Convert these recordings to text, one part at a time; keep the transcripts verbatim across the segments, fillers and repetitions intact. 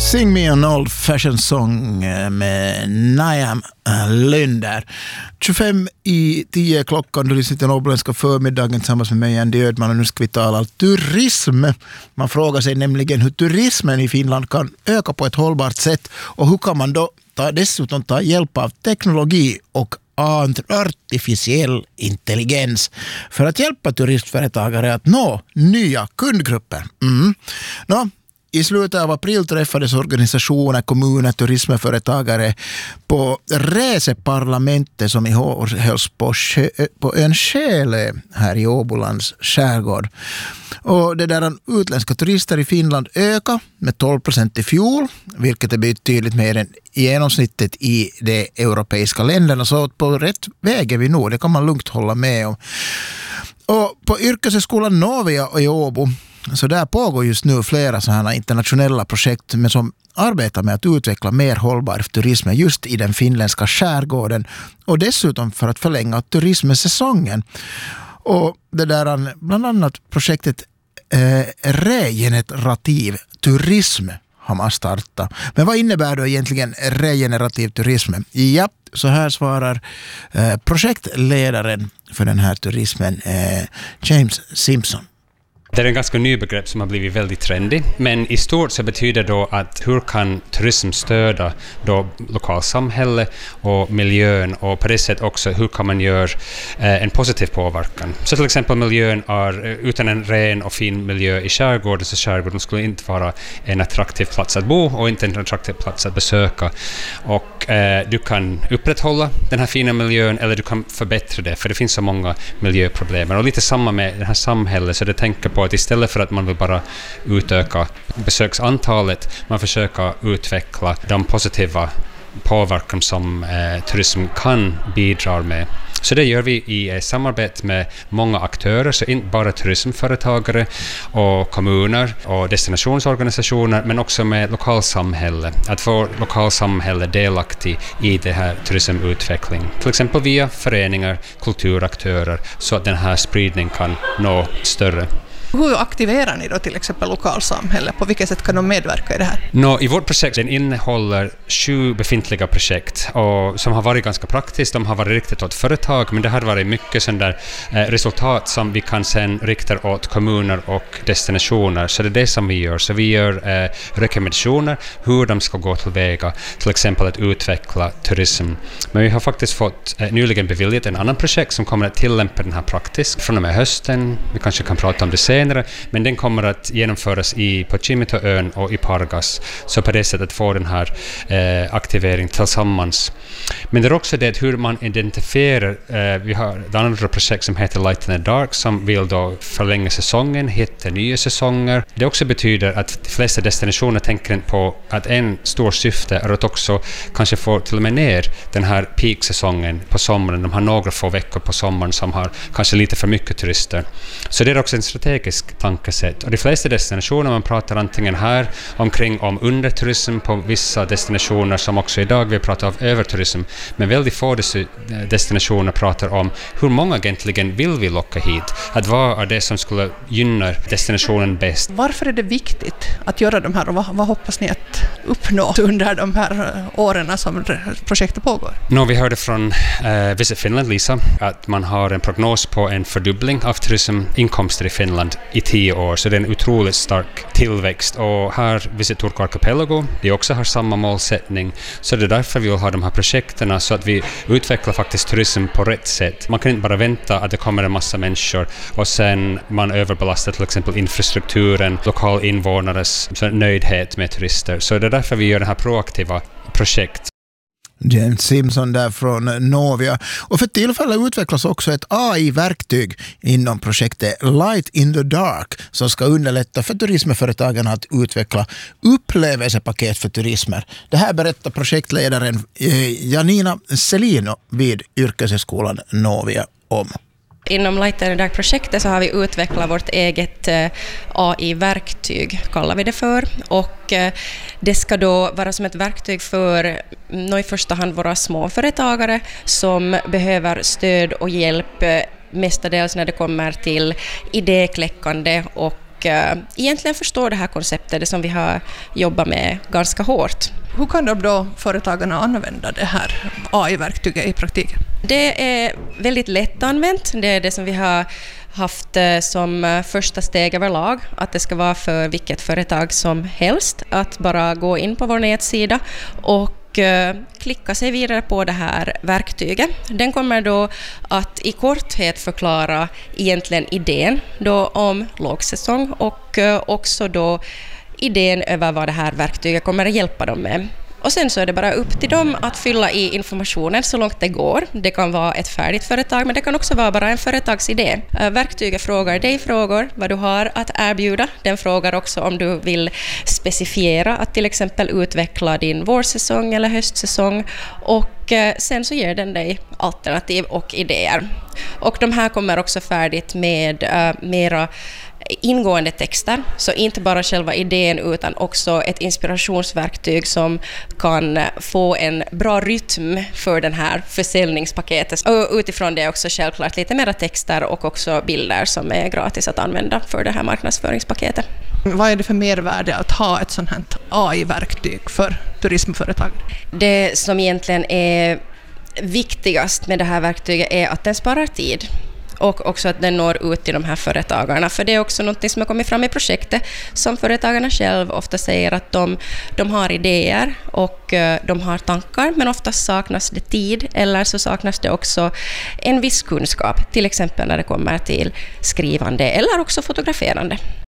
Sing Me an Old Fashion Song med Niam Lynder. tjugofem i tio klockan, du sitter den åboländska förmiddagen tillsammans med mig, Andy Ödman, och nu ska vi tala om turism. Man frågar sig nämligen hur turismen i Finland kan öka på ett hållbart sätt, och hur kan man då ta, dessutom ta hjälp av teknologi och artificiell intelligens för att hjälpa turistföretagare att nå nya kundgrupper. Mm. Nå, i slutet av april träffades organisationer, kommuner, turismföretagare på Reseparlamentet som i år hölls på, på ön Själe här i Åbolands skärgård. Och det där utländska turister i Finland ökar med tolv procent i fjol, vilket är betydligt mer än genomsnittet i de europeiska länderna. Så på rätt väg är vi nog, det kan man lugnt hålla med om. Och på yrkeshögskolan Novia i Åbo, så där pågår just nu flera sådana internationella projekt med som arbetar med att utveckla mer hållbar turism just i den finländska skärgården, och dessutom för att förlänga turismsäsongen. Och det där bland annat projektet eh, regenerativ turism har man startat. Men vad innebär då egentligen regenerativ turism? Ja, så här svarar eh, projektledaren för den här turismen, eh, James Simpson. Det är en ganska ny begrepp som har blivit väldigt trendig, men i stort så betyder då att hur kan turism stödja då lokalsamhälle och miljön, och på det sättet också hur kan man göra eh, en positiv påverkan. Så till exempel miljön är, utan en ren och fin miljö i skärgården, så skärgården skulle inte vara en attraktiv plats att bo och inte en attraktiv plats att besöka. Och eh, du kan upprätthålla den här fina miljön eller du kan förbättra det, för det finns så många miljöproblem. Och lite samma med det här samhället, så det tänker på att istället för att man vill bara utöka besöksantalet, man försöker utveckla de positiva påverkan som eh, turism kan bidra med. Så det gör vi i eh, samarbete med många aktörer, så inte bara turismföretagare och kommuner och destinationsorganisationer, men också med lokalsamhälle. Att få lokalsamhälle delaktig i det här turismutveckling. Till exempel via föreningar, kulturaktörer, så att den här spridningen kan nå större. Hur aktiverar ni då till exempel lokalsamhälle? På vilket sätt kan de medverka i det här? Nå, i vårt projekt den innehåller sju befintliga projekt och, som har varit ganska praktiskt. De har varit riktat åt företag, men det har varit mycket sån där, eh, resultat som vi kan sen rikta åt kommuner och destinationer. Så det är det som vi gör. Så vi gör eh, rekommendationer hur de ska gå tillväga, till exempel att utveckla turism. Men vi har faktiskt fått eh, nyligen beviljat en annan projekt som kommer att tillämpa den här praktiskt från och med hösten. Vi kanske kan prata om det sen. Men den kommer att genomföras i, på Kimitoön och i Pargas, så på det sättet får den här eh, aktivering tillsammans. Men det är också det hur man identifierar, eh, vi har ett annat projekt som heter Light in the Dark som vill då förlänga säsongen, hitta nya säsonger. Det också betyder att de flesta destinationer tänker på att en stor syfte är att också kanske få till och med ner den här peak-säsongen på sommaren. De har några få veckor på sommaren som har kanske lite för mycket turister. Så det är också en strategisk tankesätt. Och de flesta destinationer, man pratar antingen här omkring om underturism på vissa destinationer, som också idag vi pratar om överturism, men väldigt få destinationer pratar om hur många egentligen vill vi locka hit, att vad är det som skulle gynna destinationen bäst. Varför är det viktigt att göra de här, och vad, vad hoppas ni att uppnå under de här åren som projektet pågår? Nå, vi hörde från eh, Visit Finland, Lisa, att man har en prognos på en fördubbling av turisminkomster i Finland i tio år, så det är en otroligt stark tillväxt. Och här, Visit Turku Archipelago, vi också har samma målsättning, så det är därför vi vill ha de här projekterna, så att vi utvecklar faktiskt turism på rätt sätt. Man kan inte bara vänta att det kommer en massa människor och sen man överbelastar till exempel infrastrukturen, lokal invånares nöjdhet med turister. Så det är därför vi gör det här proaktiva projekt. James Simpson där från Novia. Och för tillfället utvecklas också ett A I-verktyg inom projektet Light in the Dark som ska underlätta för turismföretagen att utveckla upplevelsepaket för turismer. Det här berättar projektledaren Janina Selino vid yrkeshögskolan Novia om. Inom Light in the Dark-projektet så har vi utvecklat vårt eget A I-verktyg, kallar vi det för. Och det ska då vara som ett verktyg för i första hand våra småföretagare som behöver stöd och hjälp mestadels när det kommer till idékläckande och och uh, egentligen förstår det här konceptet, det som vi har jobbat med ganska hårt. Hur kan de då företagarna använda det här A I-verktyget i praktiken? Det är väldigt lätt använt. Det är det som vi har haft som första steg överlag, att det ska vara för vilket företag som helst att bara gå in på vår nätsida och klicka sig vidare på det här verktyget. Den kommer då att i korthet förklara egentligen idén då om lågsäsong och också då idén över vad det här verktyget kommer att hjälpa dem med. Och sen så är det bara upp till dem att fylla i informationen så långt det går. Det kan vara ett färdigt företag, men det kan också vara bara en företagsidé. Verktyget frågar dig frågor vad du har att erbjuda. Den frågar också om du vill specifiera att till exempel utveckla din vårsäsong eller höstsäsong. Och sen så ger den dig alternativ och idéer. Och de här kommer också färdigt med uh, mera ingående texter, så inte bara själva idén utan också ett inspirationsverktyg som kan få en bra rytm för den här försäljningspaketet. Och utifrån det också självklart lite mera texter och också bilder som är gratis att använda för det här marknadsföringspaketet. Vad är det för mervärde att ha ett sånt här A I-verktyg för turismföretag? Det som egentligen är viktigast med det här verktyget är att den sparar tid. Och också att den når ut till de här företagarna. För det är också något som har kommit fram i projektet som företagarna själv ofta säger att de, de har idéer och de har tankar, men ofta saknas det tid eller så saknas det också en viss kunskap, till exempel när det kommer till skrivande eller också fotograferande.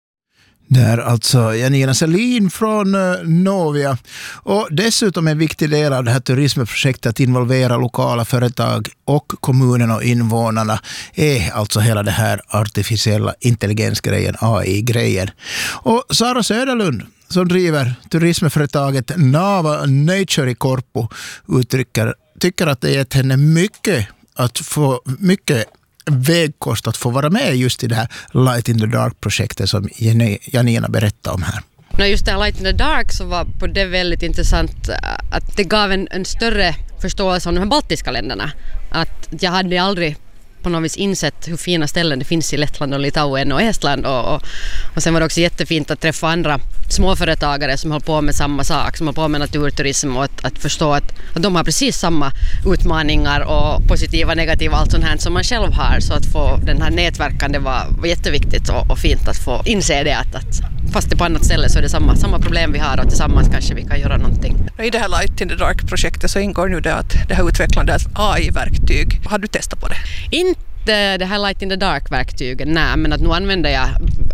Det är alltså Janina Selin från Novia. Och dessutom en viktig del av det här turismprojektet att involvera lokala företag och kommunen och invånarna är alltså hela det här artificiella intelligensgrejen, A I-grejen. Och Sara Söderlund som driver turismföretaget Nava Nature i Korpo uttrycker, tycker att det gett henne mycket att få mycket vägkost att få vara med just i det här Light in the Dark-projektet som Janina berättade om här. När just det här Light in the Dark så var på det väldigt intressant att det gav en, en större förståelse om de här baltiska länderna. Att jag hade aldrig på något vis insett hur fina ställen det finns i Lettland och Litauen och Estland. Och, och, och sen var det också jättefint att träffa andra småföretagare som håller på med samma sak, som håller på med naturturism och att, att förstå att, att de har precis samma utmaningar och positiva, negativa, allt sånt här som man själv har. Så att få den här nätverkan, det var, var jätteviktigt och, och fint att få inse det att, att fast det på annat ställe så är det samma, samma problem vi har och tillsammans kanske vi kan göra någonting. I det här Light in the Dark-projektet så ingår nu det att det här utvecklandet A I-verktyg. Har du testat på det? Inte det här Light in the Dark-verktyget, nej, men att nu använder jag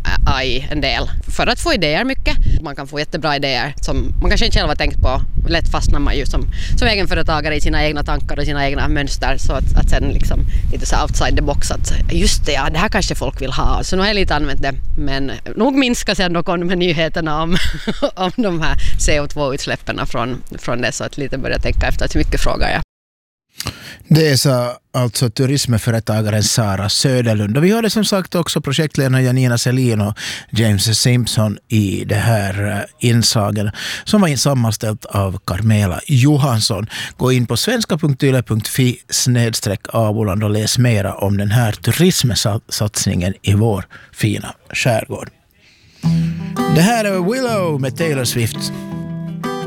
A I en del för att få idéer mycket. Man kan få jättebra idéer som man kanske inte själv har tänkt på. Lätt fastnar man ju som, som egenföretagare i sina egna tankar och sina egna mönster, så att, att sen liksom lite så outside the box att just det, ja, det här kanske folk vill ha. Så nu har jag lite använt det, men nog minska sen då kom de här nyheterna om, om de här C O två-utsläppen från, från det, så att lite börja tänka efter att hur mycket frågar jag. Det är så alltså turismföretagaren Sara Söderlund. Och vi hörde som sagt också projektledaren Janina Selin och James Simpson i det här inslagen som var sammanställt av Carmela Johansson. Gå in på svenska punkt yle punkt fi snedstreck Abuland och läs mera om den här turismsatsningen i vår fina skärgård. Det här är Willow med Taylor Swift.